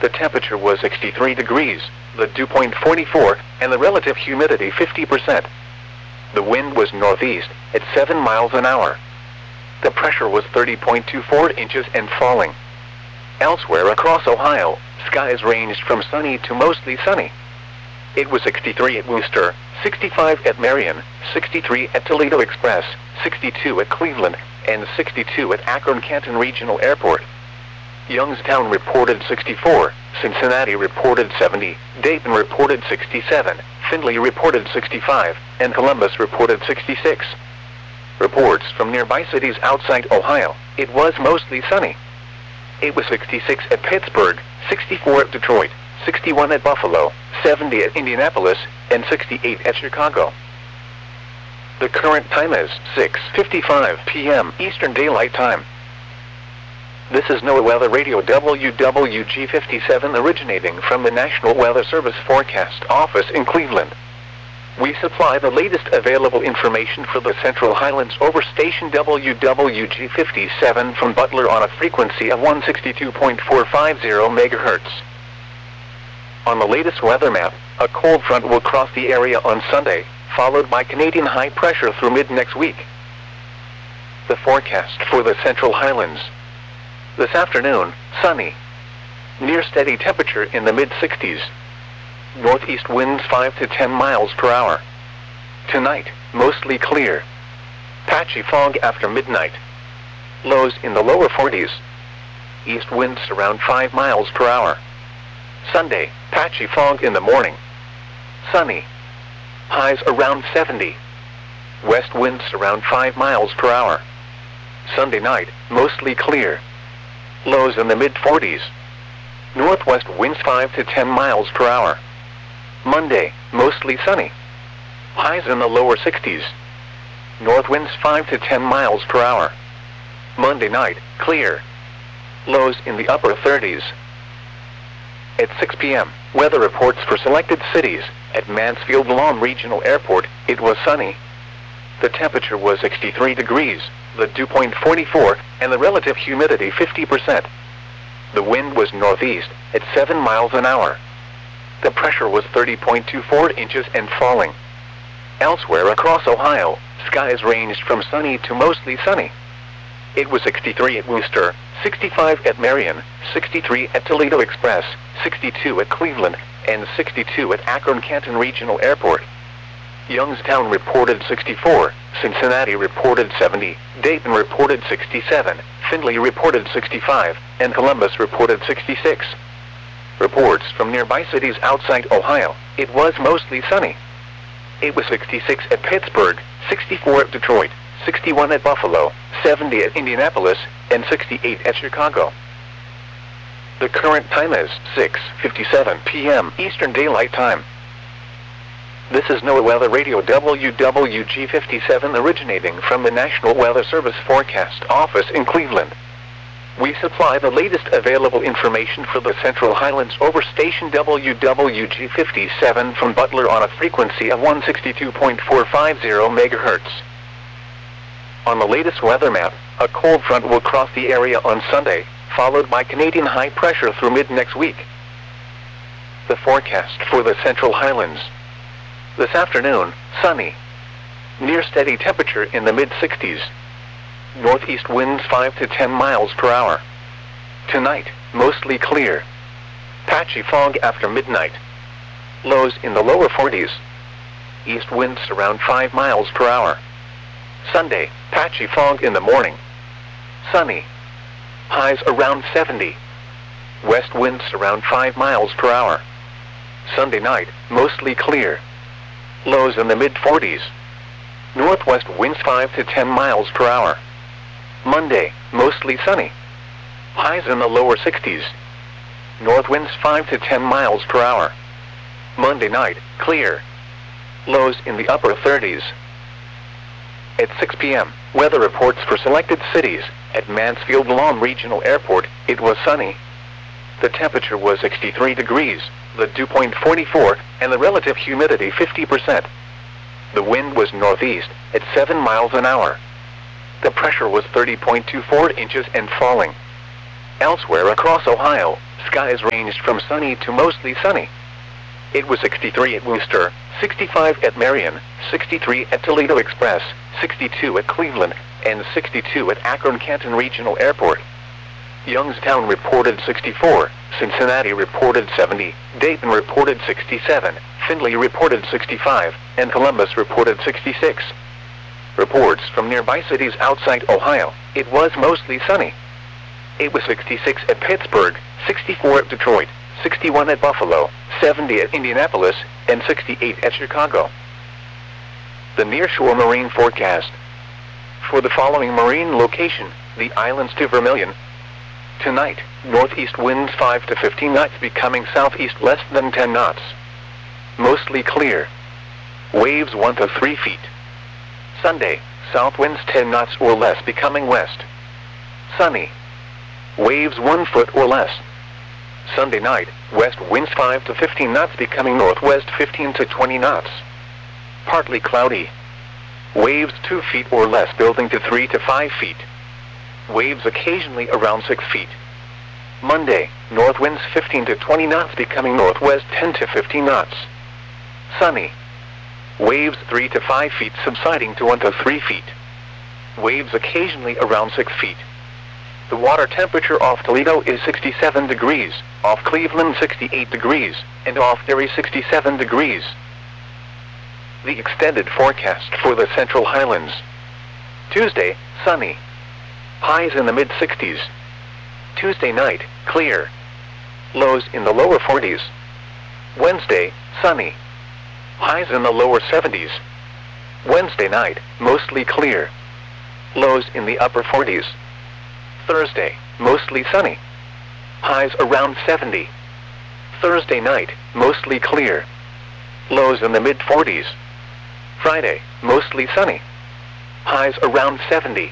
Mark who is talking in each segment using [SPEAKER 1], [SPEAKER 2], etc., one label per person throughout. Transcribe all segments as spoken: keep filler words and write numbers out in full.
[SPEAKER 1] The temperature was sixty-three degrees, the dew point forty-four, and the relative humidity fifty percent. The wind was northeast at seven miles an hour. The pressure was thirty point two four inches and falling. Elsewhere across Ohio, skies ranged from sunny to mostly sunny. It was sixty-three at Wooster, sixty-five at Marion, sixty-three at Toledo Express, sixty-two at Cleveland, and sixty-two at Akron-Canton Regional Airport. Youngstown reported sixty-four, Cincinnati reported seventy, Dayton reported sixty-seven, Findlay reported sixty-five, and Columbus reported sixty-six. Reports from nearby cities outside Ohio, it was mostly sunny. It was sixty-six at Pittsburgh, sixty-four at Detroit, sixty-one at Buffalo, seventy at Indianapolis, and sixty-eight at Chicago. The current time is six fifty-five p m Eastern Daylight Time. This is NOAA Weather Radio W W G fifty-seven originating from the National Weather Service Forecast Office in Cleveland. We supply the latest available information for the Central Highlands over station W W G fifty-seven from Butler on a frequency of one sixty-two point four five zero megahertz. On the latest weather map, a cold front will cross the area on Sunday, followed by Canadian high pressure through mid-next week. The forecast for the Central Highlands. This afternoon, sunny. Near steady temperature in the mid sixties. Northeast winds five to ten miles per hour. Tonight, mostly clear. Patchy fog after midnight. Lows in the lower forties. East winds around five miles per hour. Sunday, patchy fog in the morning. Sunny. Highs around seventy. West winds around five miles per hour. Sunday night, mostly clear. Lows in the mid forties. Northwest winds five to ten miles per hour. Monday, mostly sunny. Highs in the lower sixties. North winds five to ten miles per hour. Monday night, clear. Lows in the upper thirties. At six p m, weather reports for selected cities. At Mansfield-Lom Regional Airport, it was sunny. The temperature was sixty-three degrees, the dew point forty-four, and the relative humidity fifty percent. The wind was northeast at seven miles an hour. The pressure was thirty point two four inches and falling. Elsewhere across Ohio, skies ranged from sunny to mostly sunny. It was sixty-three at Wooster, sixty-five at Marion, sixty-three at Toledo Express, sixty-two at Cleveland, and sixty-two at Akron-Canton Regional Airport. Youngstown reported sixty-four, Cincinnati reported seventy, Dayton reported sixty-seven, Findlay reported sixty-five, and Columbus reported sixty-six. Reports from nearby cities outside Ohio, it was mostly sunny. It was sixty-six at Pittsburgh, sixty-four at Detroit, sixty-one at Buffalo, seventy at Indianapolis, and sixty-eight at Chicago. The current time is six fifty-seven p m Eastern Daylight Time. This is NOAA Weather Radio W W G fifty-seven originating from the National Weather Service Forecast Office in Cleveland. We supply the latest available information for the Central Highlands over station W W G fifty-seven from Butler on a frequency of one sixty-two point four five zero megahertz. On the latest weather map, a cold front will cross the area on Sunday, followed by Canadian high pressure through mid-next week. The forecast for the Central Highlands. This afternoon, sunny. Near steady temperature in the mid sixties. Northeast winds five to ten miles per hour. Tonight, mostly clear. Patchy fog after midnight. Lows in the lower forties. East winds around five miles per hour. Sunday, patchy fog in the morning. Sunny. Highs around seventy. West winds around five miles per hour. Sunday night, mostly clear. Lows in the mid forties. Northwest winds five to ten miles per hour. Monday, mostly sunny. Highs in the lower sixties. North winds five to ten miles per hour. Monday night, clear. Lows in the upper thirties. At six p m, weather reports for selected cities. At Mansfield-Lom Regional Airport, it was sunny. The temperature was sixty-three degrees, the dew point forty-four, and the relative humidity fifty percent. The wind was northeast at seven miles an hour. The pressure was thirty point two four inches and falling. Elsewhere across Ohio, skies ranged from sunny to mostly sunny. It was sixty-three at Worcester, sixty-five at Marion, sixty-three at Toledo Express, sixty-two at Cleveland, and sixty-two at Akron-Canton Regional Airport. Youngstown reported sixty-four, Cincinnati reported seventy, Dayton reported sixty-seven, Findlay reported sixty-five, and Columbus reported sixty-six. Reports from nearby cities outside Ohio, it was mostly sunny. It was sixty-six at Pittsburgh, sixty-four at Detroit, sixty-one at Buffalo, seventy at Indianapolis, and sixty-eight at Chicago. The nearshore marine forecast. For the following marine location, the islands to Vermilion. Tonight, northeast winds five to fifteen knots becoming southeast less than ten knots. Mostly clear. Waves one to three feet. Sunday, south winds ten knots or less becoming west. Sunny. Waves one foot or less. Sunday night, west winds five to fifteen knots becoming northwest fifteen to twenty knots. Partly cloudy. Waves two feet or less building to three to five feet. Waves occasionally around six feet. Monday, north winds fifteen to twenty knots becoming northwest ten to fifteen knots. Sunny. Waves three to five feet subsiding to one to three feet. Waves occasionally around six feet. The water temperature off Toledo is sixty-seven degrees, off Cleveland sixty-eight degrees, and off Erie sixty-seven degrees. The extended forecast for the Central Highlands. Tuesday, sunny. Highs in the mid sixties. Tuesday night, clear. Lows in the lower forties. Wednesday, sunny. Highs in the lower seventies. Wednesday night, mostly clear. Lows in the upper forties. Thursday, mostly sunny. Highs around seventy. Thursday night, mostly clear. Lows in the mid forties. Friday, mostly sunny. Highs around seventy.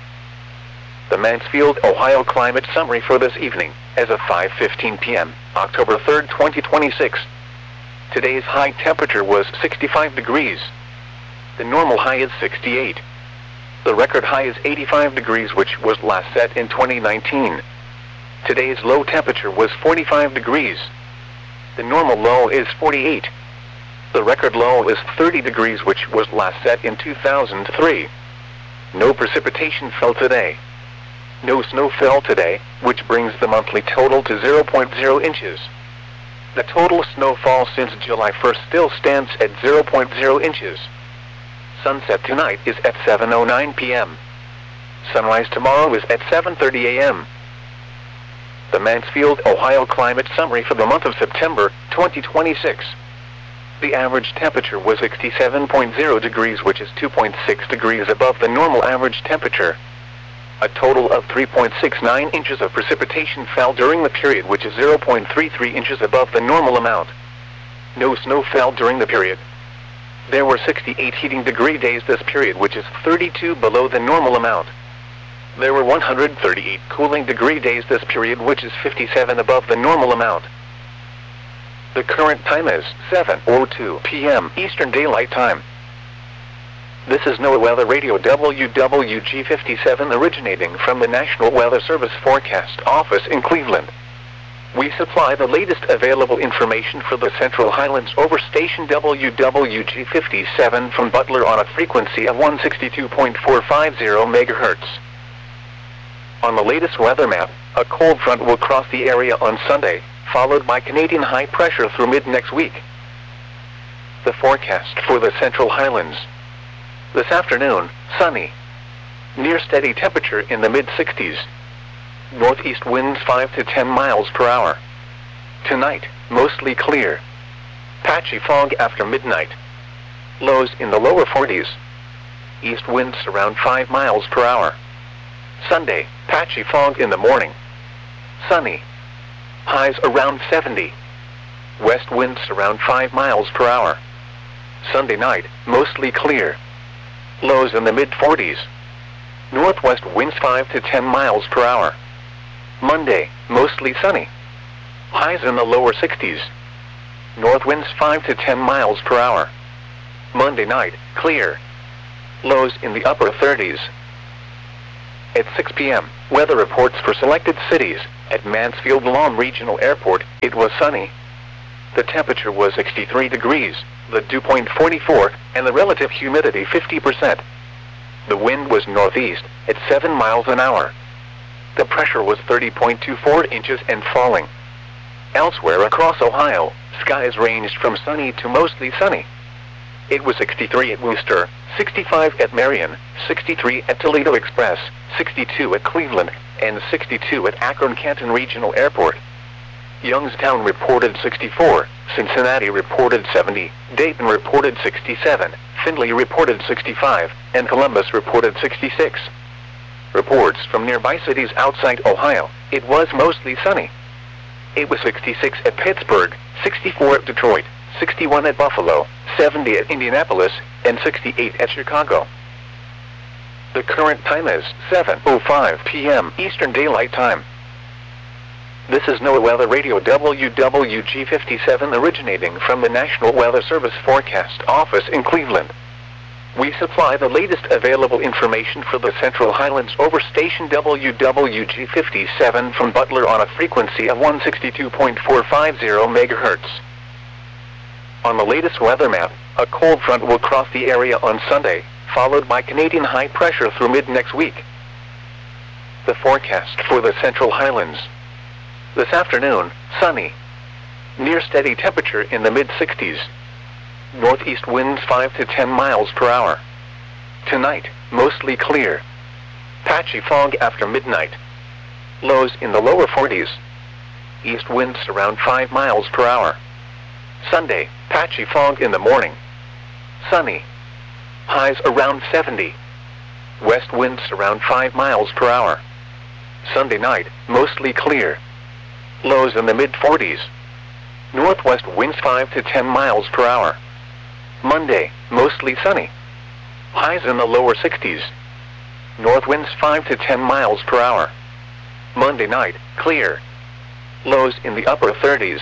[SPEAKER 1] The Mansfield, Ohio climate summary for this evening, as of five fifteen p m, October third, twenty twenty-six. Today's high temperature was sixty-five degrees. The normal high is sixty-eight. The record high is eighty-five degrees, which was last set in twenty nineteen. Today's low temperature was forty-five degrees. The normal low is forty-eight. The record low is thirty degrees, which was last set in two thousand three. No precipitation fell today. No snow fell today, which brings the monthly total to zero point zero inches. The total snowfall since July first still stands at zero point zero inches. Sunset tonight is at seven oh nine p m Sunrise tomorrow is at seven thirty a m The Mansfield, Ohio climate summary for the month of September, twenty twenty-six. The average temperature was sixty-seven point zero degrees, which is two point six degrees above the normal average temperature. A total of three point six nine inches of precipitation fell during the period, which is zero point three three inches above the normal amount. No snow fell during the period. There were sixty-eight heating degree days this period, which is thirty-two below the normal amount. There were one hundred thirty-eight cooling degree days this period, which is fifty-seven above the normal amount. The current time is seven oh two p m Eastern Daylight Time. This is NOAA Weather Radio W W G fifty-seven, originating from the National Weather Service Forecast Office in Cleveland. We supply the latest available information for the Central Highlands over station W W G fifty-seven from Butler on a frequency of one sixty-two point four five zero megahertz. On the latest weather map, a cold front will cross the area on Sunday, followed by Canadian high pressure through mid-next week. The forecast for the Central Highlands. This afternoon, sunny. Near steady temperature in the mid sixties. Northeast winds five to ten miles per hour. Tonight, mostly clear. Patchy fog after midnight. Lows in the lower forties. East winds around five miles per hour. Sunday, patchy fog in the morning. Sunny. Highs around seventy. West winds around five miles per hour. Sunday night, mostly clear. Lows in the mid forties. Northwest winds five to ten miles per hour. Monday, mostly sunny. Highs in the lower sixties. North winds five to ten miles per hour. Monday night, clear. Lows in the upper thirties. At six p m weather reports for selected cities. At Mansfield Lawn Regional Airport, it was sunny. The temperature was sixty-three degrees, the dew point forty-four, and the relative humidity fifty percent. The wind was northeast, at seven miles an hour. The pressure was thirty point two four inches and falling. Elsewhere across Ohio, skies ranged from sunny to mostly sunny. It was sixty-three at Wooster, sixty-five at Marion, sixty-three at Toledo Express, sixty-two at Cleveland, and sixty-two at Akron-Canton Regional Airport. Youngstown reported sixty-four, Cincinnati reported seventy, Dayton reported sixty-seven, Findlay reported sixty-five, and Columbus reported sixty-six. Reports from nearby cities outside Ohio, it was mostly sunny. It was sixty-six at Pittsburgh, sixty-four at Detroit, sixty-one at Buffalo, seventy at Indianapolis, and sixty-eight at Chicago. The current time is seven oh five p m Eastern Daylight Time. This is NOAA Weather Radio W W G fifty-seven originating from the National Weather Service Forecast Office in Cleveland. We supply the latest available information for the Central Highlands over station W W G fifty-seven from Butler on a frequency of one sixty-two point four five zero megahertz. On the latest weather map, a cold front will cross the area on Sunday, followed by Canadian high pressure through mid-next week. The forecast for the Central Highlands. This afternoon, sunny. Near steady temperature in the mid-sixties. Northeast winds five to ten miles per hour. Tonight, mostly clear. Patchy fog after midnight. Lows in the lower forties. East winds around five miles per hour. Sunday, patchy fog in the morning. Sunny. Highs around seventy. West winds around five miles per hour. Sunday night, mostly clear. Lows in the mid-forties. Northwest winds five to ten miles per hour. Monday, mostly sunny. Highs in the lower sixties. North winds five to ten miles per hour. Monday night, clear. Lows in the upper thirties.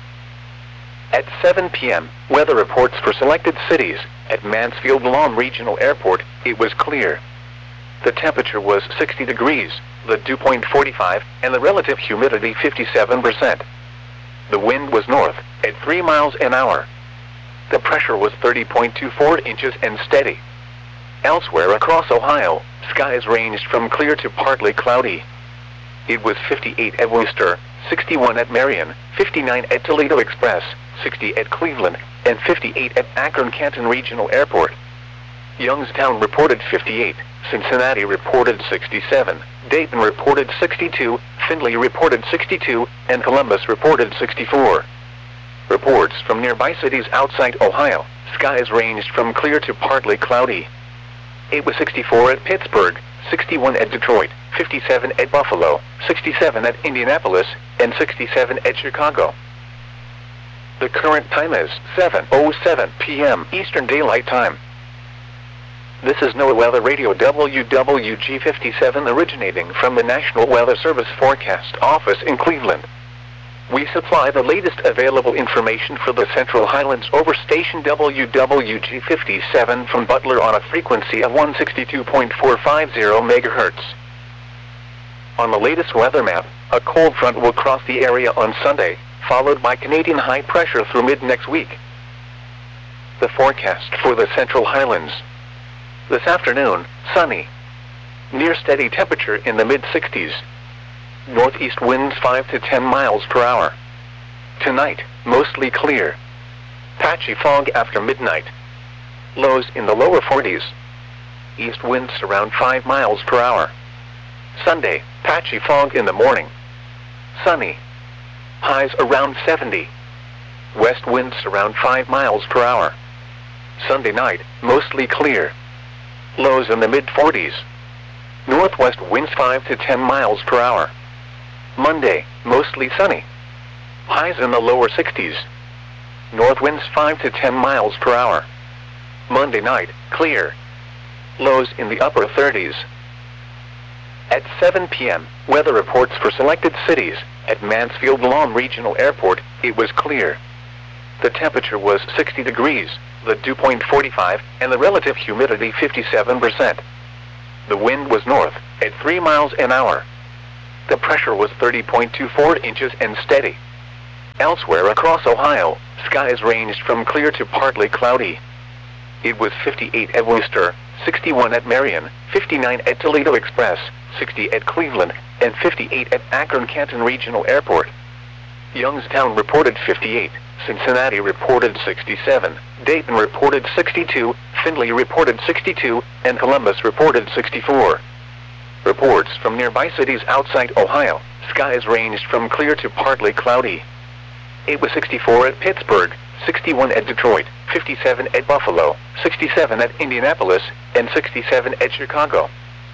[SPEAKER 1] At seven p m, weather reports for selected cities. At Mansfield Lawn Regional Airport, it was clear. The temperature was sixty degrees, the dew point forty-five, and the relative humidity fifty-seven percent. The wind was north, at three miles an hour. The pressure was thirty point two four inches and steady. Elsewhere across Ohio, skies ranged from clear to partly cloudy. It was fifty-eight at Wooster, sixty-one at Marion, fifty-nine at Toledo Express, sixty at Cleveland, and fifty-eight at Akron-Canton Regional Airport. Youngstown reported fifty-eight, Cincinnati reported sixty-seven, Dayton reported sixty-two, Findlay reported sixty-two, and Columbus reported sixty-four. Reports from nearby cities outside Ohio, skies ranged from clear to partly cloudy. It was sixty-four at Pittsburgh, sixty-one at Detroit, fifty-seven at Buffalo, sixty-seven at Indianapolis, and sixty-seven at Chicago. The current time is seven oh seven p m Eastern Daylight Time. This is NOAA Weather Radio W W G fifty-seven originating from the National Weather Service Forecast Office in Cleveland. We supply the latest available information for the Central Highlands over station W W G fifty-seven from Butler on a frequency of one sixty-two point four five zero megahertz. On the latest weather map, a cold front will cross the area on Sunday, followed by Canadian high pressure through mid-next week. The forecast for the Central Highlands. This afternoon, sunny. Near steady temperature in the mid-sixties. Northeast winds five to ten miles per hour. Tonight, mostly clear. Patchy fog after midnight. Lows in the lower forties. East winds around five miles per hour. Sunday, patchy fog in the morning. Sunny. Highs around seventy. West winds around five miles per hour. Sunday night, mostly clear. Lows in the mid-forties. Northwest winds five to ten miles per hour. Monday, mostly sunny. Highs in the lower sixties. North winds five to ten miles per hour. Monday night, clear. Lows in the upper thirties. At seven p m, weather reports for selected cities. At Mansfield Lawn Regional Airport, it was clear. The temperature was sixty degrees, the dew point forty-five, and the relative humidity fifty-seven percent. The wind was north, at three miles an hour. The pressure was thirty point two four inches and steady. Elsewhere across Ohio, skies ranged from clear to partly cloudy. It was fifty-eight at Wooster, sixty-one at Marion, fifty-nine at Toledo Express, sixty at Cleveland, and fifty-eight at Akron-Canton Regional Airport. Youngstown reported fifty-eight, Cincinnati reported sixty-seven, Dayton reported sixty-two, Findlay reported sixty-two, and Columbus reported sixty-four. Reports from nearby cities outside Ohio, skies ranged from clear to partly cloudy. It was sixty-four at Pittsburgh, sixty-one at Detroit, fifty-seven at Buffalo, sixty-seven at Indianapolis, and sixty-seven at Chicago.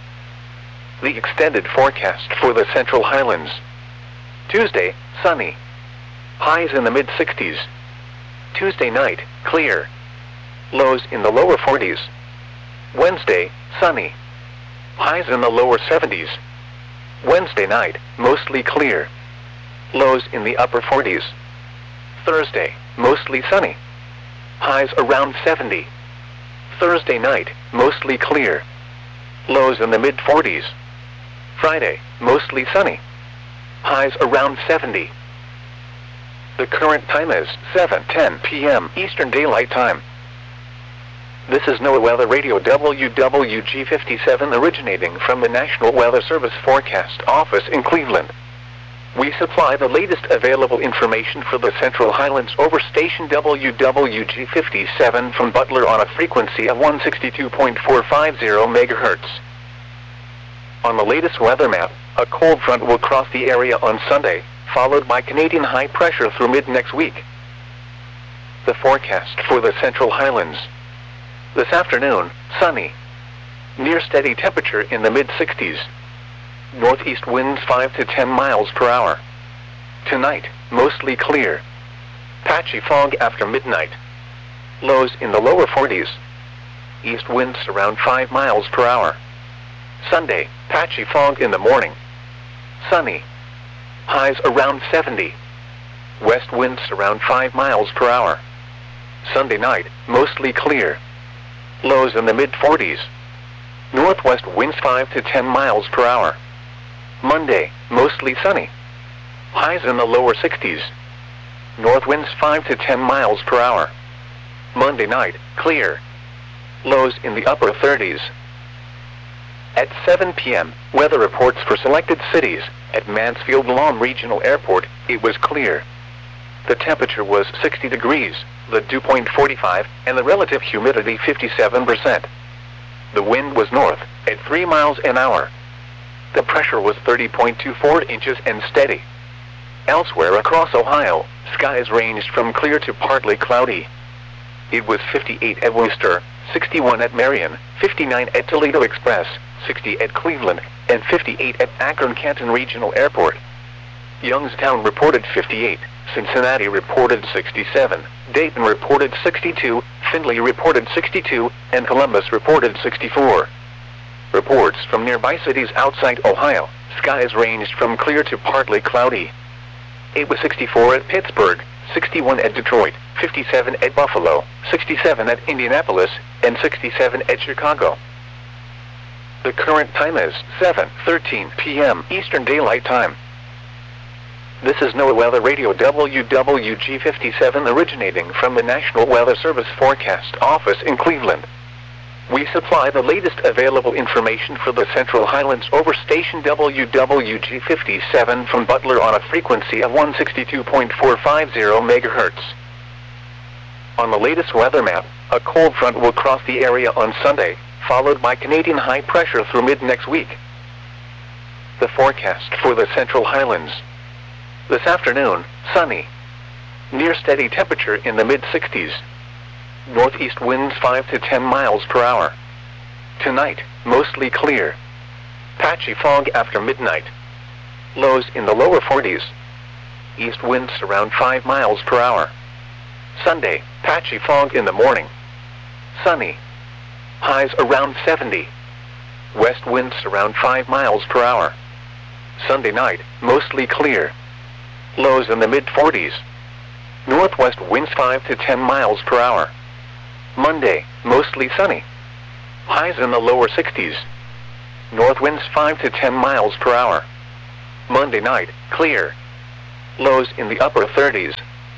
[SPEAKER 1] The extended forecast for the Central Highlands. Tuesday, sunny. Highs in the mid sixties. Tuesday night, clear. Lows in the lower forties. Wednesday, sunny. Highs in the lower seventies. Wednesday night, mostly clear. Lows in the upper forties. Thursday, mostly sunny. Highs around seventy. Thursday night, mostly clear. Lows in the mid forties. Friday, mostly sunny. Highs around seventy. The current time is seven ten p m Eastern Daylight Time. This is NOAA Weather Radio W W G fifty-seven originating from the National Weather Service Forecast Office in Cleveland. We supply the latest available information for the Central Highlands over station W W G fifty-seven from Butler on a frequency of one sixty-two point four five zero megahertz. On the latest weather map, a cold front will cross the area on Sunday, followed by Canadian high pressure through mid-next week. The forecast for the Central Highlands. This afternoon, sunny. Near steady temperature in the mid sixties. Northeast winds five to ten miles per hour. Tonight, mostly clear. Patchy fog after midnight. Lows in the lower forties. East winds around five miles per hour. Sunday, patchy fog in the morning. Sunny. Highs around seventy. West winds around five miles per hour. Sunday night, mostly clear. Lows in the mid forties. Northwest winds five to ten miles per hour. Monday, mostly sunny. Highs in the lower sixties. North winds five to ten miles per hour. Monday night, clear. Lows in the upper thirties. At seven p m, weather reports for selected cities. At Mansfield-Lom Regional Airport, it was clear. The temperature was sixty degrees, the dew point forty-five, and the relative humidity fifty-seven percent. The wind was north, at three miles an hour. The pressure was thirty point two four inches and steady. Elsewhere across Ohio, skies ranged from clear to partly cloudy. It was fifty-eight at Wooster, sixty-one at Marion, fifty-nine at Toledo Express, sixty at Cleveland, and fifty-eight at Akron-Canton Regional Airport. Youngstown reported fifty-eight, Cincinnati reported sixty-seven, Dayton reported sixty-two, Findlay reported sixty-two, and Columbus reported sixty-four. Reports from nearby cities outside Ohio, skies ranged from clear to partly cloudy. It was sixty-four at Pittsburgh, sixty-one at Detroit, fifty-seven at Buffalo, sixty-seven at Indianapolis, and sixty-seven at Chicago. The current time is seven thirteen p m Eastern Daylight Time. This is NOAA Weather Radio W W G fifty-seven originating from the National Weather Service Forecast Office in Cleveland. We supply the latest available information for the Central Highlands over station W W G fifty-seven from Butler on a frequency of one sixty-two point four five zero megahertz. On the latest weather map, a cold front will cross the area on Sunday, followed by Canadian high pressure through mid-next week. The forecast for the Central Highlands. This afternoon, sunny. Near steady temperature in the mid sixties. Northeast winds five to ten miles per hour. Tonight, mostly clear. Patchy fog after midnight. Lows in the lower forties. East winds around five miles per hour. Sunday, patchy fog in the morning. Sunny. Highs around seventy. West winds around five miles per hour. Sunday night, mostly clear. Lows in the mid forties. Northwest winds five to ten miles per hour. Monday, mostly sunny. Highs in the lower sixties. North winds five to ten miles per hour. Monday night, clear. Lows in the upper thirties.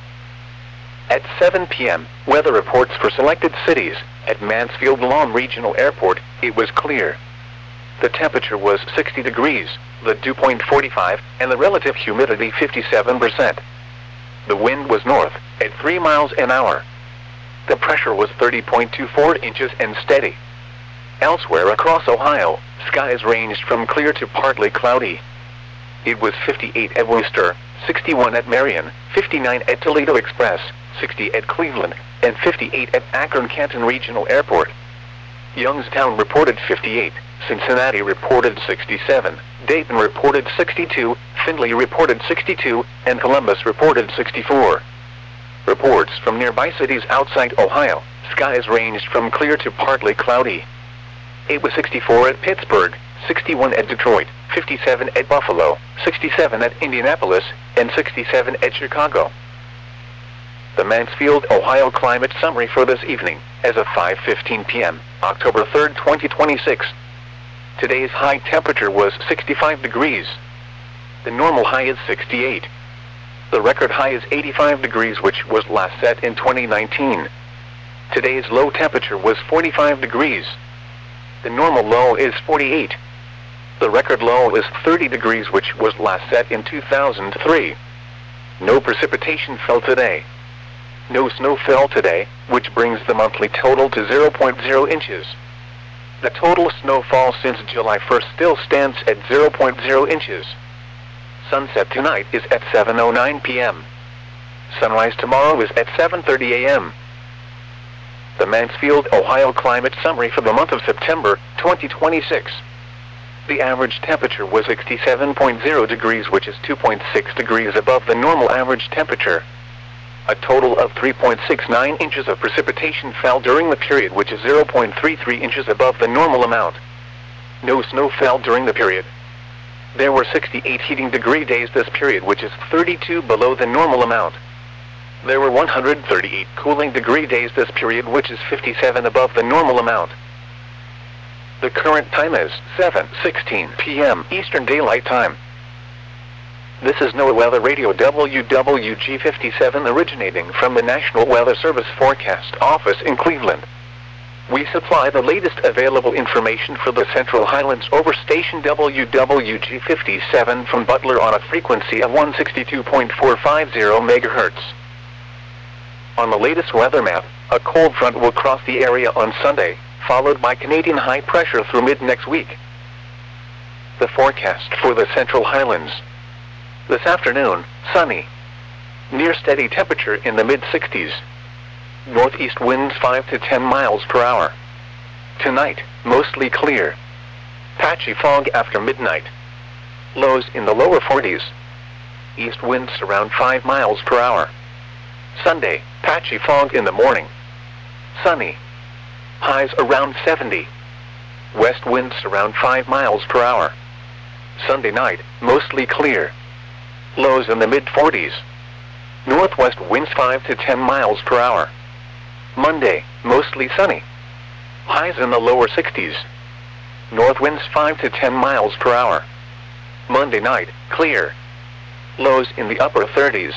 [SPEAKER 1] At seven p m, weather reports for selected cities. At Mansfield Lawn Regional Airport, it was clear. The temperature was sixty degrees, the dew point forty-five, and the relative humidity fifty-seven percent. The wind was north, at three miles an hour. The pressure was thirty point two four inches and steady. Elsewhere across Ohio, skies ranged from clear to partly cloudy. It was fifty-eight at Wooster, sixty-one at Marion, fifty-nine at Toledo Express, sixty at Cleveland, and fifty-eight at Akron-Canton Regional Airport. Youngstown reported fifty-eight, Cincinnati reported sixty-seven, Dayton reported sixty-two, Findlay reported sixty-two, and Columbus reported sixty-four. Reports from nearby cities outside Ohio, skies ranged from clear to partly cloudy. It was sixty-four at Pittsburgh, sixty-one at Detroit, fifty-seven at Buffalo, sixty-seven at Indianapolis, and sixty-seven at Chicago. The Mansfield, Ohio climate summary for this evening, as of five fifteen p m, October third, twenty twenty-six. Today's high temperature was sixty-five degrees. The normal high is sixty-eight. The record high is eighty-five degrees, which was last set in twenty nineteen. Today's low temperature was forty-five degrees. The normal low is forty-eight. The record low is thirty degrees, which was last set in two thousand three. No precipitation fell today. No snow fell today, which brings the monthly total to zero point zero inches. The total snowfall since July first still stands at zero point zero inches. Sunset tonight is at seven oh nine p m Sunrise tomorrow is at seven thirty a m The Mansfield, Ohio climate summary for the month of September, twenty twenty-six. The average temperature was sixty-seven point zero degrees, which is two point six degrees above the normal average temperature. A total of three point six nine inches of precipitation fell during the period, which is zero point three three inches above the normal amount. No snow fell during the period. There were sixty-eight heating degree days this period, which is thirty-two below the normal amount. There were one hundred thirty-eight cooling degree days this period, which is fifty-seven above the normal amount. The current time is seven sixteen p m Eastern Daylight Time. This is NOAA Weather Radio W W G fifty-seven, originating from the National Weather Service Forecast Office in Cleveland. We supply the latest available information for the Central Highlands over station W W G fifty-seven from Butler on a frequency of one sixty-two point four five zero megahertz. On the latest weather map, a cold front will cross the area on Sunday, followed by Canadian high pressure through mid-next week. The forecast for the Central Highlands. This afternoon, sunny. Near steady temperature in the mid sixties. Northeast winds five to ten miles per hour. Tonight, mostly clear. Patchy fog after midnight. Lows in the lower forties. East winds around five miles per hour. Sunday, patchy fog in the morning. Sunny. Highs around seventy. West winds around five miles per hour. Sunday night, mostly clear. Lows in the mid forties. Northwest winds five to ten miles per hour. Monday, mostly sunny. Highs in the lower sixties. North winds five to ten miles per hour. Monday night, clear. Lows in the upper thirties.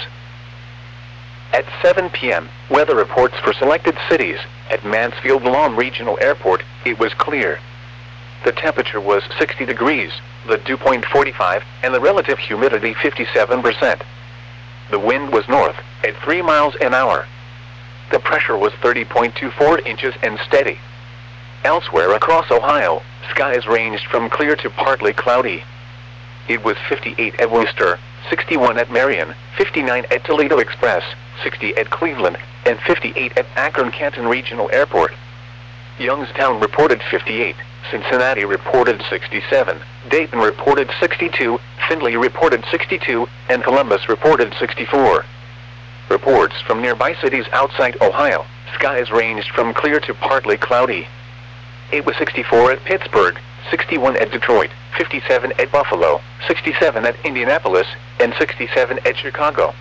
[SPEAKER 1] At seven p m, weather reports for selected cities. At Mansfield Lawn Regional Airport, it was clear. The temperature was sixty degrees, the dew point forty-five, and the relative humidity fifty-seven percent. The wind was north, at three miles an hour. The pressure was thirty point two four inches and steady. Elsewhere across Ohio, skies ranged from clear to partly cloudy. It was fifty-eight at Wooster, sixty-one at Marion, fifty-nine at Toledo Express, sixty at Cleveland, and fifty-eight at Akron-Canton Regional Airport. Youngstown reported fifty-eight, Cincinnati reported sixty-seven, Dayton reported sixty-two, Findlay reported sixty-two, and Columbus reported sixty-four. Reports from nearby cities outside Ohio, skies ranged from clear to partly cloudy. It was sixty-four at Pittsburgh, sixty-one at Detroit, fifty-seven at Buffalo, sixty-seven at Indianapolis, and sixty-seven at Chicago.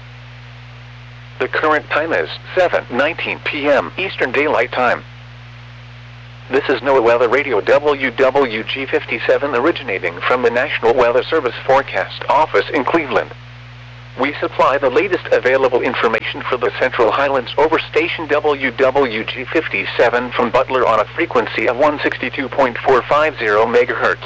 [SPEAKER 1] The current time is seven nineteen p m Eastern Daylight Time. This is NOAA Weather Radio W W G fifty-seven originating from the National Weather Service Forecast Office in Cleveland. We supply the latest available information for the Central Highlands over station W W G fifty-seven from Butler on a frequency of one sixty-two point four five zero megahertz.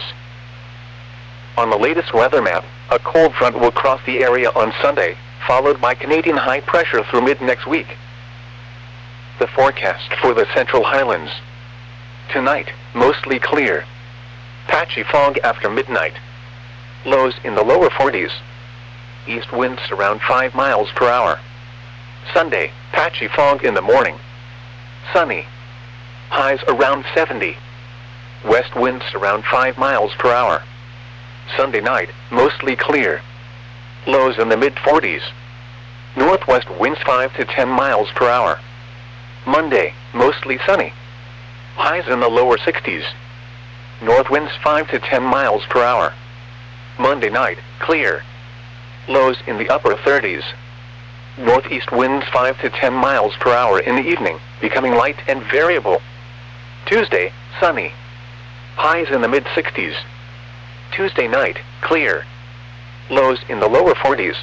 [SPEAKER 1] On the latest weather map, a cold front will cross the area on Sunday, followed by Canadian high pressure through mid-next week. The forecast for the Central Highlands. Tonight, mostly clear. Patchy fog after midnight. Lows in the lower forties. East winds around five miles per hour. Sunday, patchy fog in the morning. Sunny. Highs around seventy. West winds around five miles per hour. Sunday night, mostly clear. Lows in the mid forties. Northwest winds five to ten miles per hour. Monday, mostly sunny. Highs in the lower sixties. North winds five to ten miles per hour. Monday night, clear. Lows in the upper thirties. Northeast winds five to ten miles per hour in the evening, becoming light and variable. Tuesday, sunny. Highs in the mid sixties. Tuesday night, clear. Lows in the lower forties.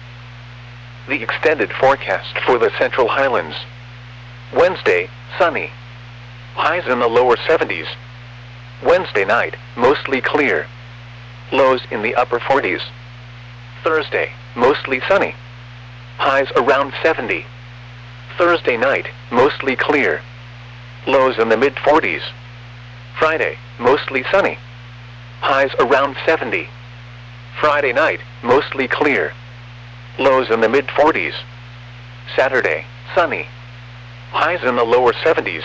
[SPEAKER 1] The extended forecast for the Central Highlands. Wednesday, sunny. Highs in the lower seventies. Wednesday night, mostly clear. Lows in the upper forties. Thursday, mostly sunny. Highs around seventy. Thursday night, mostly clear. Lows in the mid forties. Friday, mostly sunny. Highs around seventy. Friday night, mostly clear. Lows in the mid forties. Saturday, sunny. Highs in the lower seventies.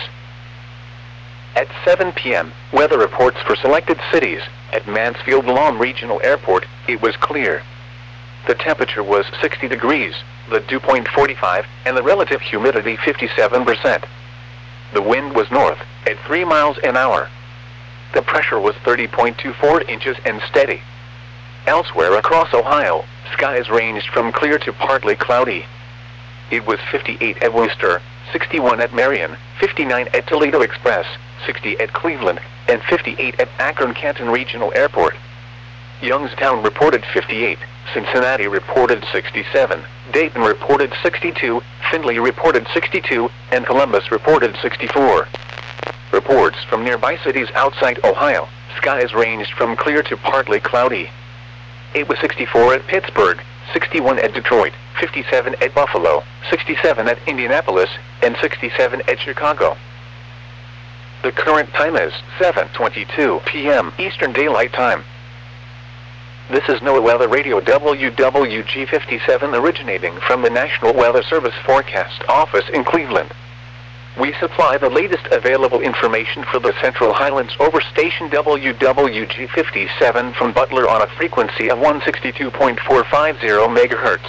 [SPEAKER 1] At seven p m, weather reports for selected cities. At Mansfield Lawn Regional Airport, it was clear. The temperature was sixty degrees, the dew point forty-five, and the relative humidity fifty-seven percent. The wind was north, at three miles an hour. The pressure was thirty point two four inches and steady. Elsewhere across Ohio, skies ranged from clear to partly cloudy. It was fifty-eight at Worcester, sixty-one at Marion, fifty-nine at Toledo Express, sixty at Cleveland, and fifty-eight at Akron-Canton Regional Airport. Youngstown reported fifty-eight, Cincinnati reported sixty-seven, Dayton reported sixty-two, Findlay reported sixty-two, and Columbus reported sixty-four. Reports from nearby cities outside Ohio, skies ranged from clear to partly cloudy. It was sixty-four at Pittsburgh, sixty-one at Detroit, fifty-seven at Buffalo, sixty-seven at Indianapolis, and sixty-seven at Chicago. The current time is seven twenty-two p m Eastern Daylight Time. This is NOAA Weather Radio W W G fifty-seven originating from the National Weather Service Forecast Office in Cleveland. We supply the latest available information for the Central Highlands over station W W G fifty-seven from Butler on a frequency of one sixty-two point four five zero megahertz.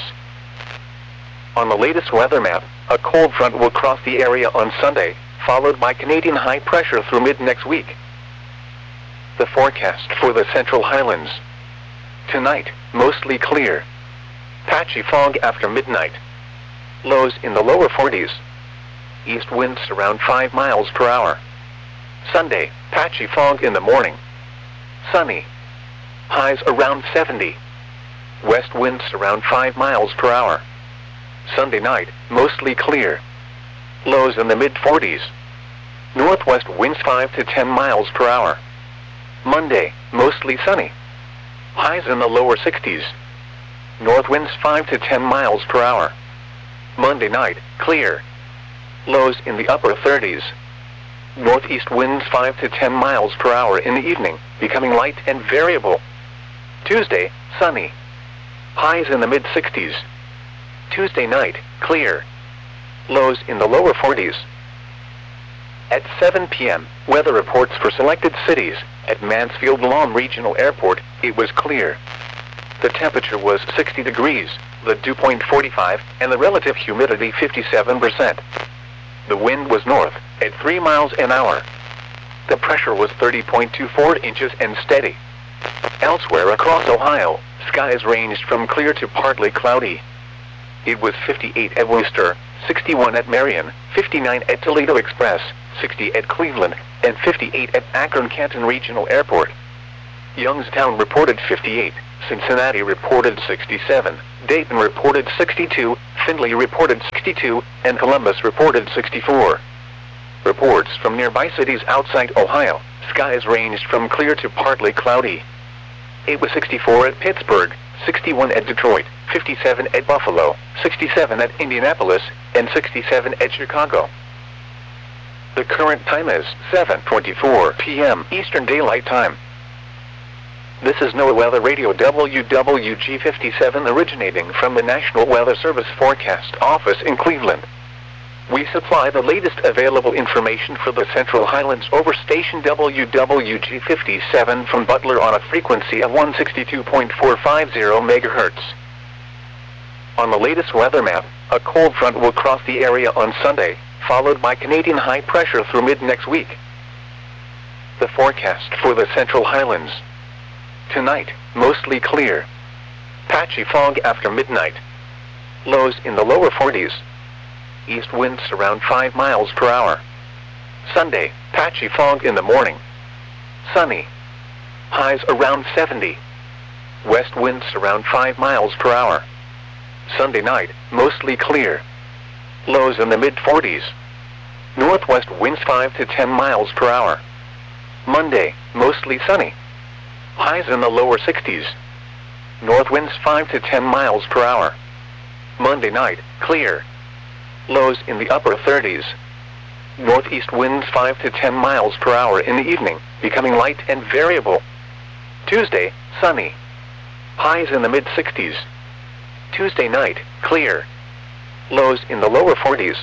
[SPEAKER 1] On the latest weather map, a cold front will cross the area on Sunday, followed by Canadian high pressure through mid-next week. The forecast for the Central Highlands. Tonight, mostly clear. Patchy fog after midnight. Lows in the lower forties. East winds around five miles per hour. Sunday, patchy fog in the morning. Sunny. Highs around seventy. West winds around five miles per hour. Sunday night, mostly clear. Lows in the mid forties. Northwest winds five to ten miles per hour. Monday, mostly sunny. Highs in the lower sixties. North winds five to ten miles per hour. Monday night, clear. Lows in the upper thirties. Northeast winds five to ten miles per hour in the evening, becoming light and variable. Tuesday, sunny. Highs in the mid sixties. Tuesday night, clear. Lows in the lower forties. At seven p m, weather reports for selected cities. At Mansfield Lawn Regional Airport, it was clear. The temperature was sixty degrees, the dew point forty-five, and the relative humidity fifty-seven percent. The wind was north, at three miles an hour. The pressure was thirty point two four inches and steady. Elsewhere across Ohio, skies ranged from clear to partly cloudy. It was fifty-eight at Worcester, sixty-one at Marion, fifty-nine at Toledo Express, sixty at Cleveland, and fifty-eight at Akron-Canton Regional Airport. Youngstown reported fifty-eight, Cincinnati reported sixty-seven, Dayton reported sixty-two, Findlay reported sixty-two, and Columbus reported sixty-four. Reports from nearby cities outside Ohio, skies ranged from clear to partly cloudy. It was sixty-four at Pittsburgh, sixty-one at Detroit, fifty-seven at Buffalo, sixty-seven at Indianapolis, and sixty-seven at Chicago. The current time is seven twenty-four p m Eastern Daylight Time. This is NOAA Weather Radio W W G fifty-seven originating from the National Weather Service Forecast Office in Cleveland. We supply the latest available information for the Central Highlands over station W W G fifty-seven from Butler on a frequency of one sixty-two point four five zero megahertz. On the latest weather map, a cold front will cross the area on Sunday, followed by Canadian high pressure through mid-next week. The forecast for the Central Highlands. Tonight, mostly clear. Patchy fog after midnight. Lows in the lower forties. East winds around five miles per hour. Sunday, patchy fog in the morning. Sunny. Highs around seventy. West winds around five miles per hour. Sunday night, mostly clear. Lows in the mid forties. Northwest winds five to ten miles per hour. Monday, mostly sunny. Highs in the lower sixties. North winds five to ten miles per hour. Monday night, clear. Lows in the upper thirties. Northeast winds five to ten miles per hour in the evening, becoming light and variable. Tuesday, sunny. Highs in the mid sixties. Tuesday night, clear. Lows in the lower forties.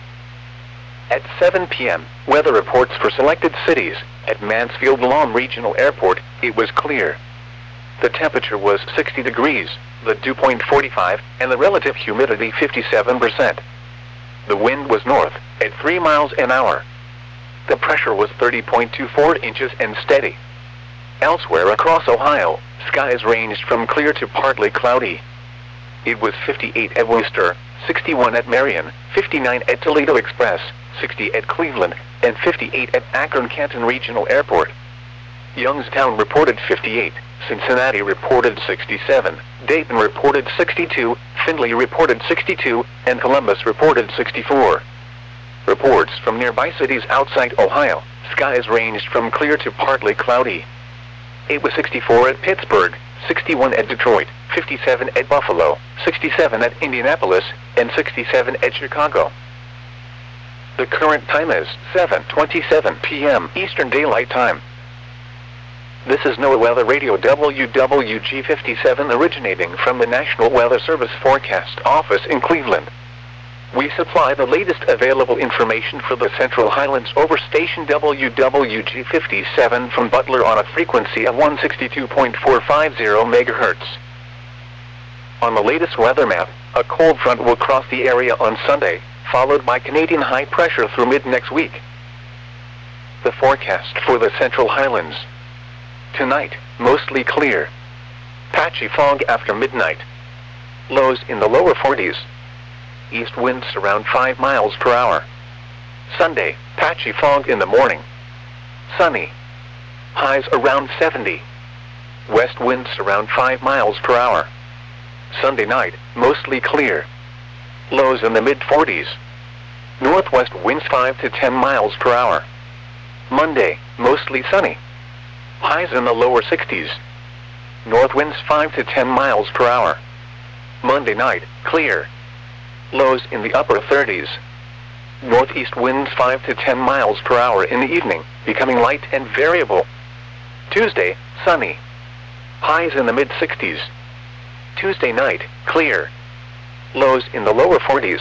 [SPEAKER 1] At seven p m, weather reports for selected cities. At Mansfield-Lom Regional Airport, it was clear. The temperature was sixty degrees, the dew point forty-five, and the relative humidity fifty-seven percent. The wind was north, at three miles an hour. The pressure was thirty point two four inches and steady. Elsewhere across Ohio, skies ranged from clear to partly cloudy. It was fifty-eight at Worcester, sixty-one at Marion, fifty-nine at Toledo Express, sixty at Cleveland, and fifty-eight at Akron-Canton Regional Airport. Youngstown reported fifty-eight, Cincinnati reported sixty-seven, Dayton reported sixty-two, Findlay reported sixty-two, and Columbus reported sixty-four. Reports from nearby cities outside Ohio, skies ranged from clear to partly cloudy. It was sixty-four at Pittsburgh, sixty-one at Detroit, fifty-seven at Buffalo, sixty-seven at Indianapolis, and sixty-seven at Chicago. The current time is seven twenty-seven p m Eastern Daylight Time. This is NOAA Weather Radio W W G fifty-seven originating from the National Weather Service Forecast Office in Cleveland. We supply the latest available information for the Central Highlands over station W W G fifty-seven from Butler on a frequency of one sixty-two point four five zero megahertz. On the latest weather map, a cold front will cross the area on Sunday, followed by Canadian high pressure through mid-next week. The forecast for the Central Highlands. Tonight, mostly clear. Patchy fog after midnight. Lows in the lower forties. East winds around five miles per hour. Sunday, patchy fog in the morning. Sunny. Highs around seventy. West winds around five miles per hour. Sunday night, mostly clear. Lows in the mid forties. Northwest winds five to ten miles per hour. Monday, mostly sunny. Highs in the lower sixties. North winds five to ten miles per hour. Monday night, clear. Lows in the upper thirties. Northeast winds five to ten miles per hour in the evening, becoming light and variable. Tuesday, sunny. Highs in the mid sixties. Tuesday night, clear. Lows in the lower forties.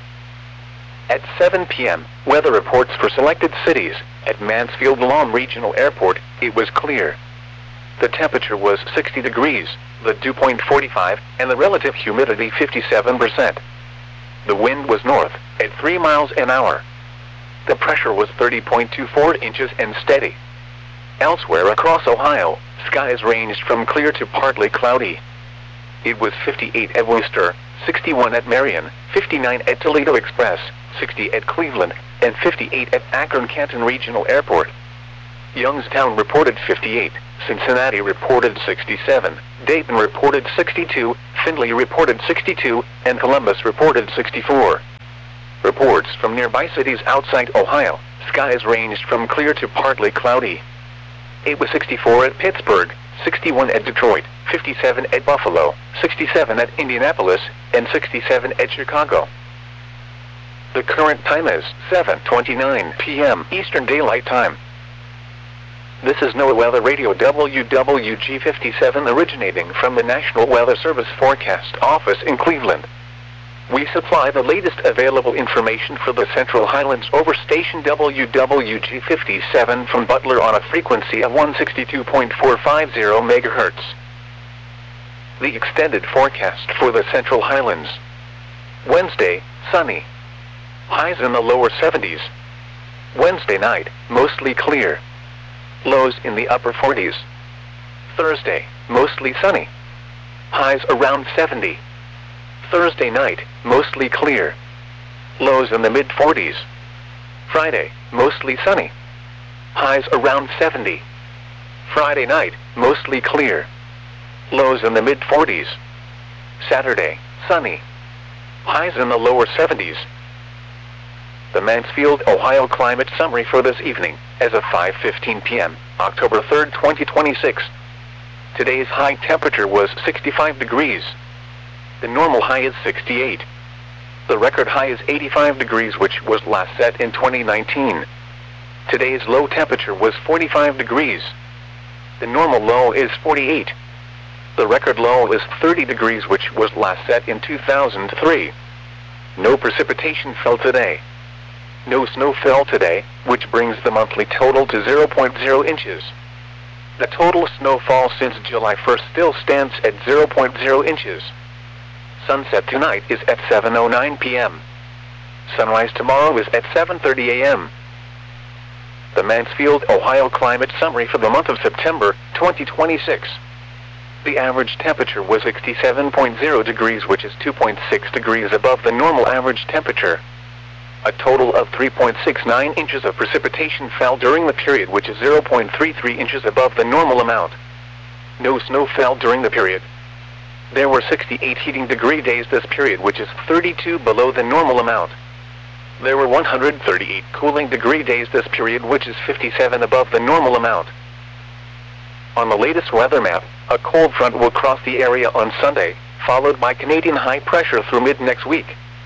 [SPEAKER 1] At seven p m, weather reports for selected cities. At Mansfield-Lom Regional Airport, it was clear. The temperature was sixty degrees, the dew point forty-five, and the relative humidity fifty-seven percent. The wind was north, at three miles an hour. The pressure was thirty point two four inches and steady. Elsewhere across Ohio, skies ranged from clear to partly cloudy. It was fifty-eight at Worcester, sixty-one at Marion, fifty-nine at Toledo Express, sixty at Cleveland, and fifty-eight at Akron-Canton Regional Airport. Youngstown reported fifty-eight, Cincinnati reported sixty-seven, Dayton reported sixty-two, Findlay reported sixty-two, and Columbus reported sixty-four. Reports from nearby cities outside Ohio, skies ranged from clear to partly cloudy. It was sixty-four at Pittsburgh, sixty-one at Detroit, fifty-seven at Buffalo, sixty-seven at Indianapolis, and sixty-seven at Chicago. The current time is seven twenty-nine p m Eastern Daylight Time. This is NOAA Weather Radio W W G fifty-seven originating from the National Weather Service Forecast Office in Cleveland. We supply the latest available information for the Central Highlands over station W W G fifty-seven from Butler on a frequency of one sixty-two point four five zero megahertz. The extended forecast for the Central Highlands. Wednesday, sunny. Highs in the lower seventies. Wednesday night, mostly clear. Lows in the upper forties. Thursday, mostly sunny. Highs around seventy. Thursday night, mostly clear. Lows in the mid forties. Friday, mostly sunny. Highs around seventy. Friday night, mostly clear. Lows in the mid forties. Saturday, sunny. Highs in the lower seventies. The Mansfield, Ohio climate summary for this evening, as of five fifteen p m, October third, twenty twenty-six. Today's high temperature was sixty-five degrees. The normal high is sixty-eight. The record high is eighty-five degrees, which was last set in twenty nineteen. Today's low temperature was forty-five degrees. The normal low is forty-eight. The record low is thirty degrees, which was last set in two thousand three. No precipitation fell today. No snow fell today, which brings the monthly total to zero point zero inches. The total snowfall since July first still stands at zero point zero inches. Sunset tonight is at seven oh nine p m Sunrise tomorrow is at seven thirty a m The Mansfield, Ohio climate summary for the month of September, twenty twenty-six. The average temperature was sixty-seven point zero degrees, which is two point six degrees above the normal average temperature. A total of three point six nine inches of precipitation fell during the period, which is zero point three three inches above the normal amount. No snow fell during the period. There were sixty-eight heating degree days this period, which is thirty-two below the normal amount. There were one hundred thirty-eight cooling degree days this period, which is fifty-seven above the normal amount. On the latest weather map, a cold front will cross the area on Sunday, followed by Canadian high pressure through mid-next week.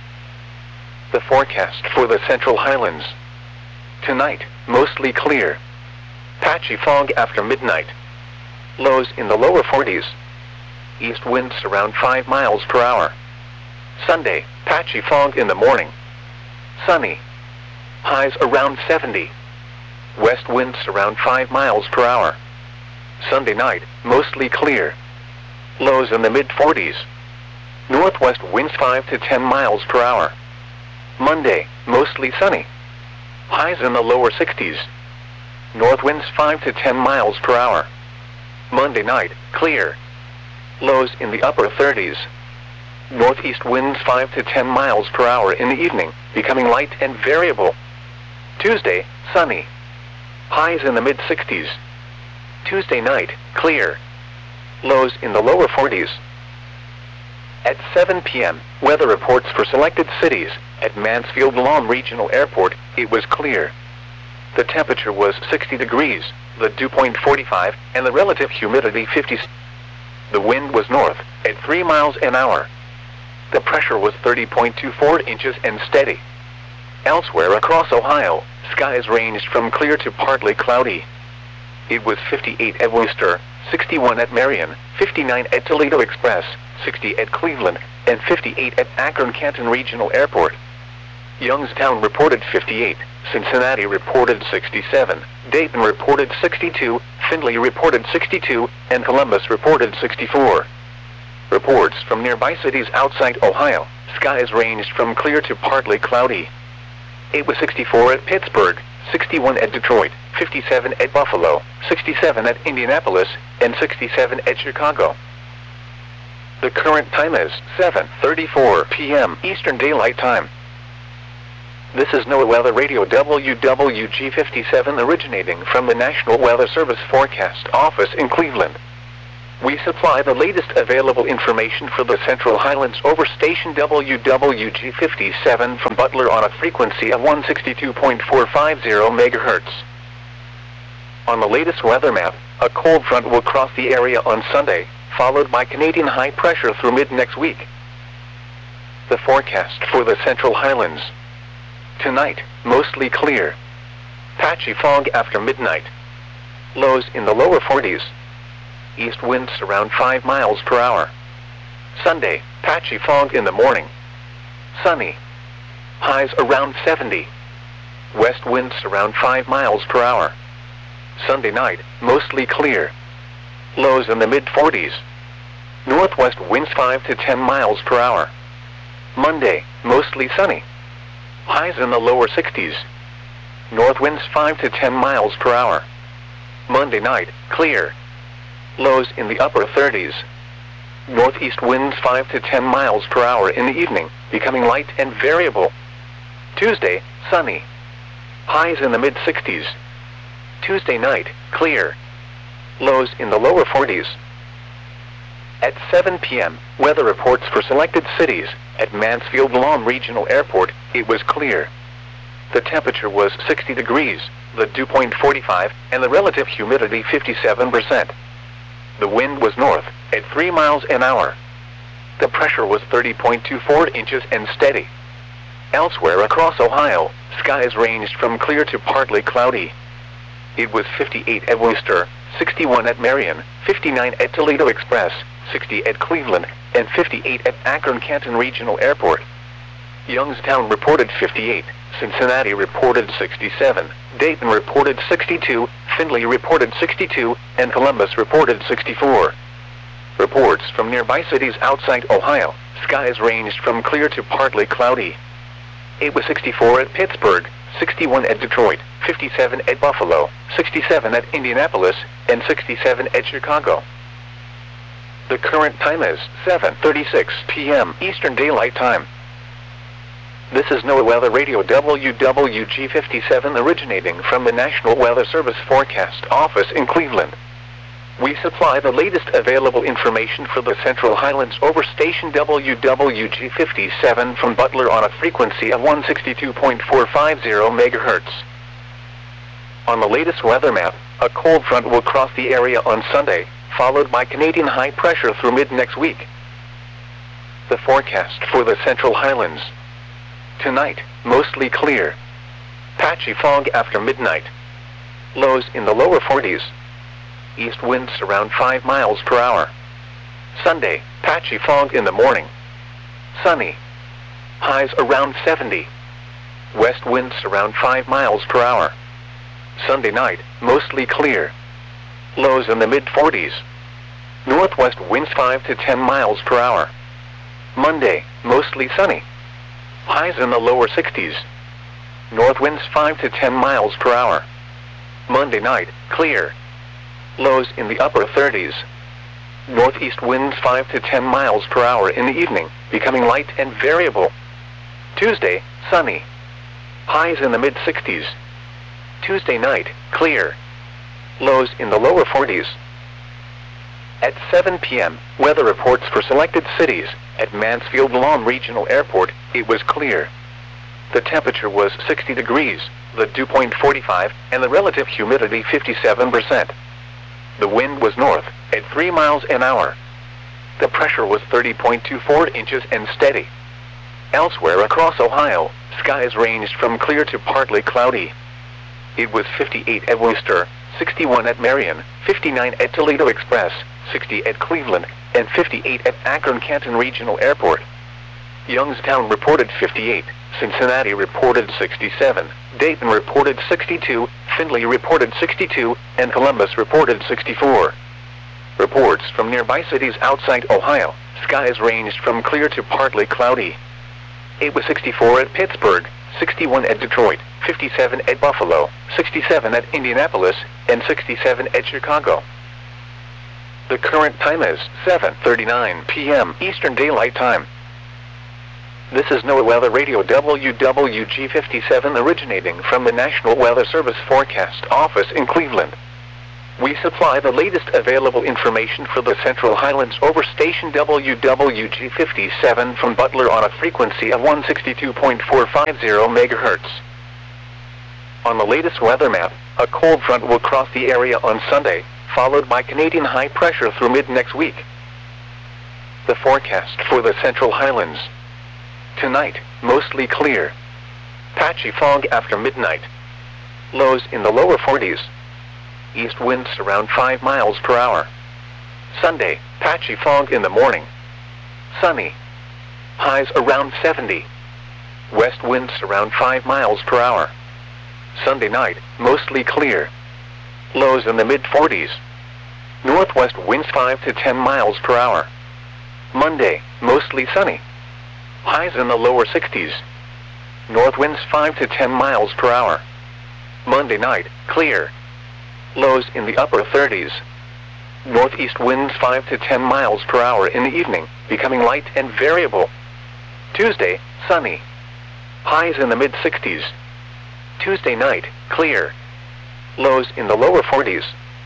[SPEAKER 1] The forecast for the Central Highlands. Tonight, mostly clear. Patchy fog after midnight. Lows in the lower forties. East winds around five miles per hour. Sunday, patchy fog in the morning. Sunny. Highs around seventy. West winds around five miles per hour. Sunday night, mostly clear. Lows in the mid forties. Northwest winds five to ten miles per hour. Monday, mostly sunny. Highs in the lower sixties. North winds five to ten miles per hour. Monday night, clear. Lows in the upper thirties. Northeast winds five to ten miles per hour in the evening, becoming light and variable. Tuesday, sunny. Highs in the mid sixties. Tuesday night, clear. Lows in the lower forties. At seven p m, weather reports for selected cities. At Mansfield Lawn Regional Airport, it was clear. The temperature was sixty degrees, the dew point forty-five, and the relative humidity fifty. The wind was north, at three miles an hour. The pressure was thirty point two four inches and steady. Elsewhere across Ohio, skies ranged from clear to partly cloudy. It was fifty-eight at Worcester, sixty-one at Marion, fifty-nine at Toledo Express, sixty at Cleveland, and fifty-eight at Akron-Canton Regional Airport. Youngstown reported fifty-eight, Cincinnati reported sixty-seven, Dayton reported sixty-two, Findlay reported sixty-two, and Columbus reported sixty-four. Reports from nearby cities outside Ohio, skies ranged from clear to partly cloudy. It was sixty-four at Pittsburgh, sixty-one at Detroit, fifty-seven at Buffalo, sixty-seven at Indianapolis, and sixty-seven at Chicago. The current time is seven thirty-four p m Eastern Daylight Time. This is NOAA Weather Radio W W G fifty-seven originating from the National Weather Service Forecast Office in Cleveland. We supply the latest available information for the Central Highlands over station W W G fifty-seven from Butler on a frequency of one sixty-two point four five zero megahertz. On the latest weather map, a cold front will cross the area on Sunday, followed by Canadian high pressure through mid-next week. The forecast for the Central Highlands. Tonight, mostly clear. Patchy fog after midnight. Lows in the lower forties. East winds around five miles per hour. Sunday, patchy fog in the morning. Sunny. Highs around seventy. West winds around five miles per hour. Sunday night, mostly clear. Lows in the mid forties. Northwest winds five to ten miles per hour. Monday, mostly sunny. Highs in the lower sixties. North winds five to ten miles per hour. Monday night, clear. Lows in the upper thirties. Northeast winds five to ten miles per hour in the evening, becoming light and variable. Tuesday, sunny. Highs in the mid sixties. Tuesday night, clear. Lows in the lower forties. At seven p m, weather reports for selected cities. At Mansfield Lawn Regional Airport, it was clear. The temperature was sixty degrees, the dew point forty-five, and the relative humidity fifty-seven percent. The wind was north, at three miles an hour. The pressure was thirty point two four inches and steady. Elsewhere across Ohio, skies ranged from clear to partly cloudy. It was fifty-eight at Worcester, sixty-one at Marion, fifty-nine at Toledo Express, sixty at Cleveland, and fifty-eight at Akron-Canton Regional Airport. Youngstown reported fifty-eight, Cincinnati reported sixty-seven, Dayton reported sixty-two, Findlay reported sixty-two, and Columbus reported sixty-four. Reports from nearby cities outside Ohio, skies ranged from clear to partly cloudy. It was sixty-four at Pittsburgh, sixty-one at Detroit, fifty-seven at Buffalo, sixty-seven at Indianapolis, and sixty-seven at Chicago. The current time is seven thirty-six p m Eastern Daylight Time. This is NOAA Weather Radio W W G fifty-seven originating from the National Weather Service Forecast Office in Cleveland. We supply the latest available information for the Central Highlands over station W W G fifty-seven from Butler on a frequency of one sixty-two point four five zero megahertz. On the latest weather map, a cold front will cross the area on Sunday, followed by Canadian high pressure through mid-next week. The forecast for the Central Highlands. Tonight, mostly clear. Patchy fog after midnight. Lows in the lower forties. East winds around five miles per hour. Sunday, patchy fog in the morning. Sunny. Highs around seventy. West winds around five miles per hour. Sunday night, mostly clear. Lows in the mid forties. Northwest winds five to ten miles per hour. Monday, mostly sunny. Highs in the lower sixties. North winds five to ten miles per hour. Monday night, clear. Lows in the upper thirties. Northeast winds five to ten miles per hour in the evening, becoming light and variable. Tuesday, sunny. Highs in the mid sixties. Tuesday night, clear. Lows in the lower forties. At seven p m, weather reports for selected cities. At Mansfield Lawn Regional Airport, it was clear. The temperature was sixty degrees, the dew point forty-five, and the relative humidity fifty-seven percent. The wind was north, at three miles an hour. The pressure was thirty point two four inches and steady. Elsewhere across Ohio, skies ranged from clear to partly cloudy. It was fifty-eight at Worcester, sixty-one at Marion, fifty-nine at Toledo Express, sixty at Cleveland, and fifty-eight at Akron-Canton Regional Airport. Youngstown reported fifty-eight, Cincinnati reported sixty-seven, Dayton reported sixty-two, Findlay reported sixty-two, and Columbus reported sixty-four. Reports from nearby cities outside Ohio, skies ranged from clear to partly cloudy. It was sixty-four at Pittsburgh, sixty-one at Detroit, fifty-seven at Buffalo, sixty-seven at Indianapolis, and sixty-seven at Chicago. The current time is seven thirty-nine p m Eastern Daylight Time. This is NOAA Weather Radio W W G fifty-seven originating from the National Weather Service Forecast Office in Cleveland. We supply the latest available information for the Central Highlands over station W W G fifty-seven from Butler on a frequency of one sixty-two point four five zero megahertz. On the latest weather map, a cold front will cross the area on Sunday, followed by Canadian high pressure through mid-next week. The forecast for the Central Highlands. Tonight, mostly clear. Patchy fog after midnight. Lows in the lower forties. East winds around five miles per hour. Sunday, patchy fog in the morning. Sunny. Highs around seventy. West winds around five miles per hour. Sunday night, mostly clear. Lows in the mid forties. Northwest winds five to ten miles per hour. Monday, mostly sunny. Highs in the lower sixties. North winds five to ten miles per hour. Monday night, clear. Lows in the upper thirties. Northeast winds five to ten miles per hour in the evening, becoming light and variable. Tuesday, sunny. Highs in the mid sixties. Tuesday night, clear. Lows in the lower forties.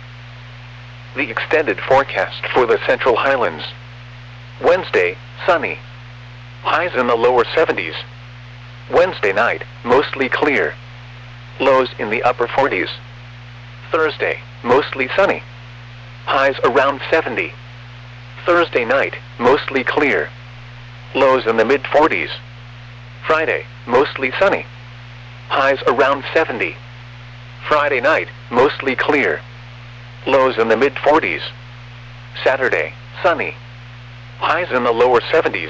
[SPEAKER 1] The extended forecast for the Central Highlands. Wednesday, sunny. Highs in the lower seventies. Wednesday night, mostly clear. Lows in the upper forties. Thursday, mostly sunny. Highs around seventy. Thursday night, mostly clear. Lows in the mid forties. Friday, mostly sunny. Highs around seventy. Friday night, mostly clear. Lows in the mid forties. Saturday, sunny. Highs in the lower seventies.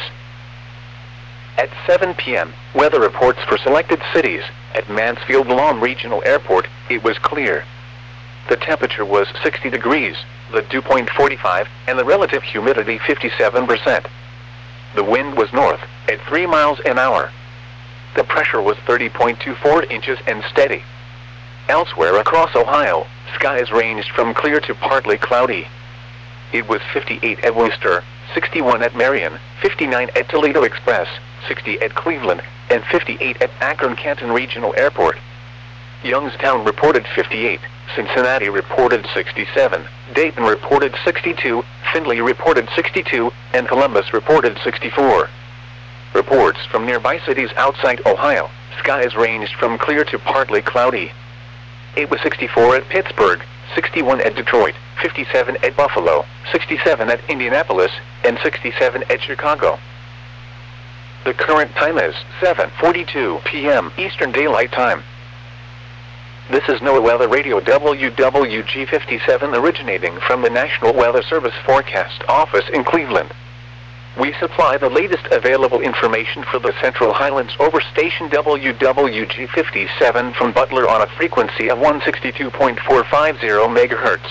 [SPEAKER 1] At seven p m, weather reports for selected cities. At Mansfield Lawn Regional Airport, it was clear. The temperature was sixty degrees, the dew point forty-five, and the relative humidity fifty-seven percent. The wind was north, at three miles an hour. The pressure was thirty point two four inches and steady. Elsewhere across Ohio, skies ranged from clear to partly cloudy. It was fifty-eight at Worcester, sixty-one at Marion, fifty-nine at Toledo Express, sixty at Cleveland, and fifty-eight at Akron-Canton Regional Airport. Youngstown reported fifty-eight, Cincinnati reported sixty-seven, Dayton reported sixty-two, Findlay reported sixty-two, and Columbus reported sixty-four. Reports from nearby cities outside Ohio, skies ranged from clear to partly cloudy. It was sixty-four at Pittsburgh, sixty-one at Detroit, fifty-seven at Buffalo, sixty-seven at Indianapolis, and sixty-seven at Chicago. The current time is seven forty-two p m Eastern Daylight Time. This is NOAA Weather Radio W W G fifty-seven originating from the National Weather Service Forecast Office in Cleveland. We supply the latest available information for the Central Highlands over station W W G fifty-seven from Butler on a frequency of one sixty-two point four five zero megahertz.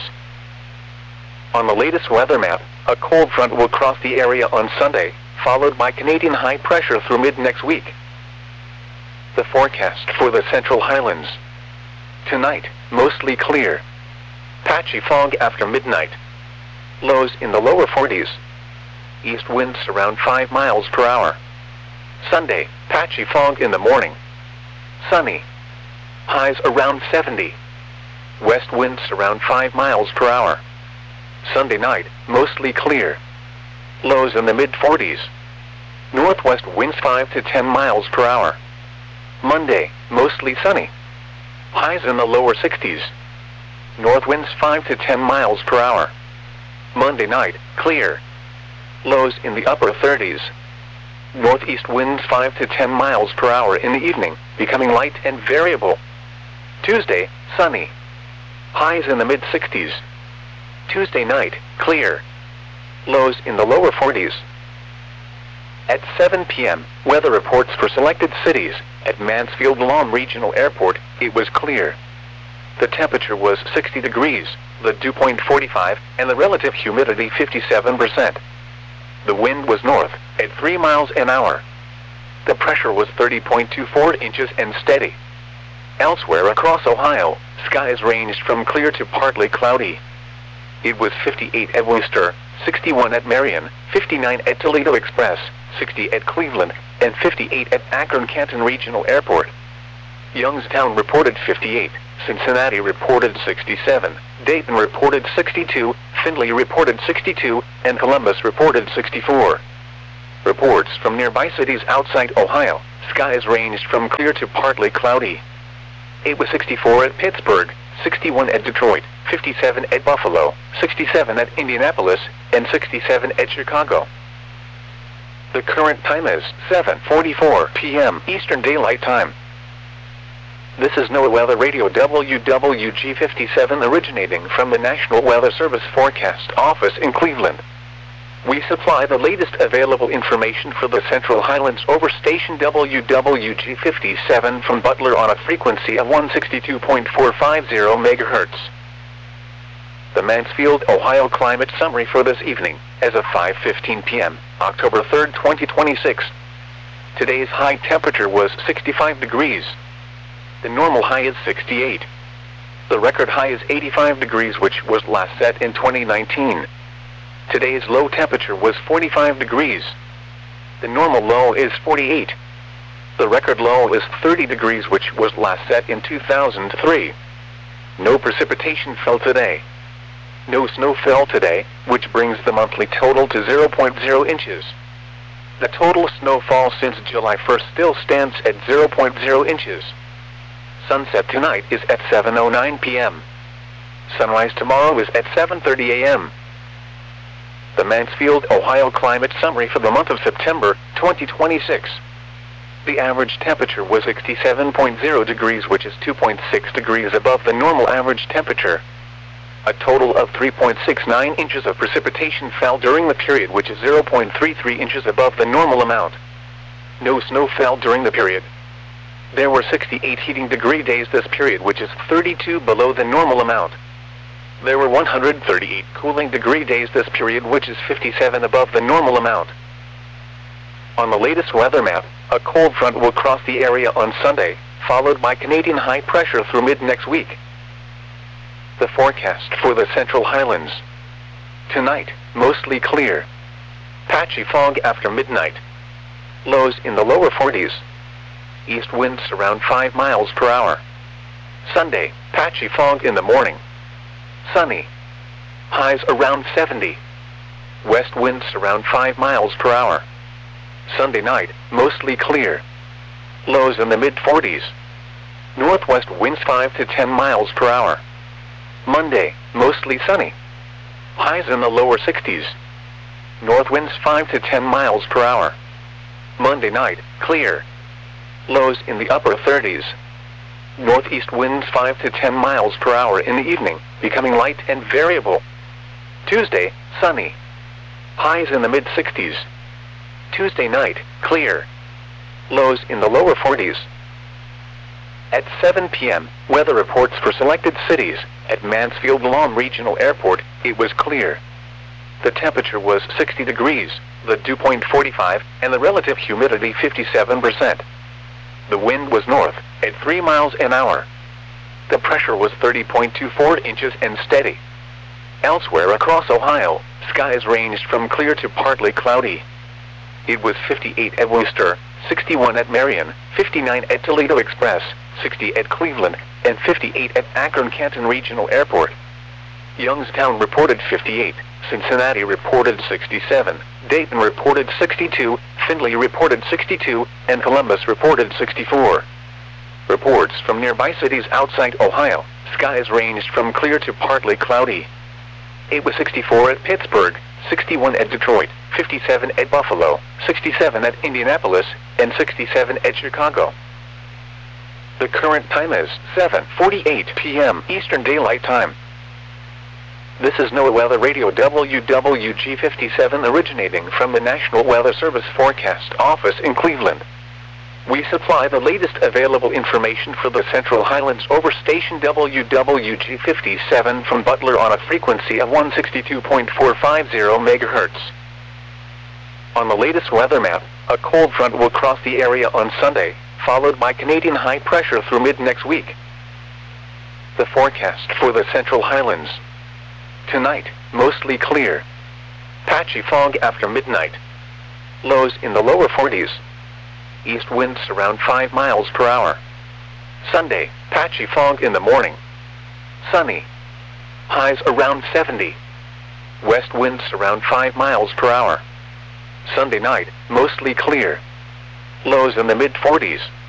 [SPEAKER 1] On the latest weather map, a cold front will cross the area on Sunday, followed by Canadian high pressure through mid-next week. The forecast for the Central Highlands. Tonight, mostly clear. Patchy fog after midnight. Lows in the lower forties. East winds around five miles per hour. Sunday, patchy fog in the morning. Sunny. Highs around seventy. West winds around five miles per hour. Sunday night, mostly clear. Lows in the mid forties. Northwest winds five to ten miles per hour. Monday, mostly sunny. Highs in the lower sixties. North winds five to ten miles per hour. Monday night, clear. Lows in the upper thirties. Northeast winds five to ten miles per hour in the evening, becoming light and variable. Tuesday, sunny. Highs in the mid sixties. Tuesday night, clear. Lows in the lower forties. At seven p m, weather reports for selected cities. At Mansfield Lawn Regional Airport, it was clear. The temperature was sixty degrees, the dew point forty-five, and the relative humidity fifty-seven percent. The wind was north, at three miles an hour. The pressure was thirty point two four inches and steady. Elsewhere across Ohio, skies ranged from clear to partly cloudy. It was fifty-eight at Worcester, sixty-one at Marion, fifty-nine at Toledo Express, sixty at Cleveland, and fifty-eight at Akron-Canton Regional Airport. Youngstown reported fifty-eight, Cincinnati reported sixty-seven, Dayton reported sixty-two, Findlay reported sixty-two, and Columbus reported sixty-four. Reports from nearby cities outside Ohio, skies ranged from clear to partly cloudy. It was sixty-four at Pittsburgh, sixty-one at Detroit, fifty-seven at Buffalo, sixty-seven at Indianapolis, and sixty-seven at Chicago. The current time is seven forty-four p m Eastern Daylight Time. This is NOAA Weather Radio W W G fifty-seven originating from the National Weather Service Forecast Office in Cleveland. We supply the latest available information for the Central Highlands over station W W G fifty-seven from Butler on a frequency of one sixty-two point four five zero megahertz. The Mansfield, Ohio Climate Summary for this evening, as of five fifteen p m, October third, twenty twenty-six. Today's high temperature was sixty-five degrees. The normal high is sixty-eight. The record high is eighty-five degrees, which was last set in twenty nineteen. Today's low temperature was forty-five degrees. The normal low is forty-eight. The record low is thirty degrees, which was last set in two thousand three. No precipitation fell today. No snow fell today, which brings the monthly total to zero point zero inches. The total snowfall since July first still stands at zero point zero inches. Sunset tonight is at seven oh nine p m Sunrise tomorrow is at seven thirty a m The Mansfield, Ohio Climate Summary for the month of September, twenty twenty-six. The average temperature was sixty-seven point zero degrees, which is two point six degrees above the normal average temperature. A total of three point six nine inches of precipitation fell during the period, which is zero point three three inches above the normal amount. No snow fell during the period. There were sixty-eight heating degree days this period, which is thirty-two below the normal amount. There were one hundred thirty-eight cooling degree days this period, which is fifty-seven above the normal amount. On the latest weather map, a cold front will cross the area on Sunday, followed by Canadian high pressure through mid-next week. The forecast for the Central Highlands. Tonight, mostly clear. Patchy fog after midnight. Lows in the lower forties. East winds around five miles per hour. Sunday, patchy fog in the morning. Sunny. Highs around seventy. West winds around five miles per hour. Sunday night, mostly clear. Lows in the mid forties. Northwest winds five to ten miles per hour. Monday, mostly sunny. Highs in the lower sixties. North winds five to ten miles per hour. Monday night, clear. Lows in the upper thirties. Northeast winds five to ten miles per hour in the evening, becoming light and variable. Tuesday, sunny. Highs in the mid sixties. Tuesday night, clear. Lows in the lower forties. At seven p m, weather reports for selected cities. At Mansfield-Lom Regional Airport, it was clear. The temperature was sixty degrees, the dew point forty-five, and the relative humidity fifty-seven percent. The wind was north, at three miles an hour. The pressure was thirty point two four inches and steady. Elsewhere across Ohio, skies ranged from clear to partly cloudy. It was fifty-eight at Worcester, sixty-one at Marion, fifty-nine at Toledo Express, sixty at Cleveland, and fifty-eight at Akron-Canton Regional Airport. Youngstown reported fifty-eight, Cincinnati reported sixty-seven, Dayton reported sixty-two, Findlay reported sixty-two, and Columbus reported sixty-four. Reports from nearby cities outside Ohio, skies ranged from clear to partly cloudy. It was sixty-four at Pittsburgh, sixty-one at Detroit, fifty-seven at Buffalo, sixty-seven at Indianapolis, and sixty-seven at Chicago. The current time is seven forty-eight p m Eastern Daylight Time. This is NOAA Weather Radio W W G fifty-seven originating from the National Weather Service Forecast Office in Cleveland. We supply the latest available information for the Central Highlands over station W W G fifty-seven from Butler on a frequency of one sixty-two point four five zero megahertz. On the latest weather map, a cold front will cross the area on Sunday, followed by Canadian high pressure through mid-next week. The forecast for the Central Highlands. Tonight, mostly clear. Patchy fog after midnight. Lows in the lower forties. East winds around five miles per hour. Sunday, patchy fog in the morning. Sunny. Highs around seventy. West winds around five miles per hour. Sunday night, mostly clear. Lows in the mid forties.